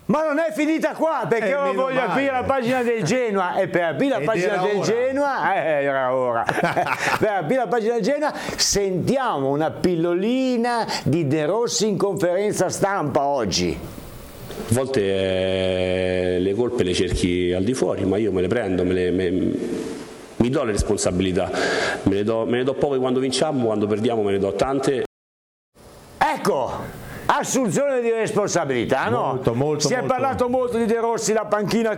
Ma non è finita qua, perché ora voglio aprire la pagina del Genoa e per aprire la pagina del Genoa era ora. Per aprire la pagina del Genoa sentiamo una pillolina di De Rossi in conferenza stampa oggi. A volte le colpe le cerchi al di fuori, ma io me le prendo, mi do le responsabilità, me ne do poche quando vinciamo, quando perdiamo me ne do tante. Ecco! Assunzione di responsabilità, no? Molto, si è parlato molto di De Rossi, la panchina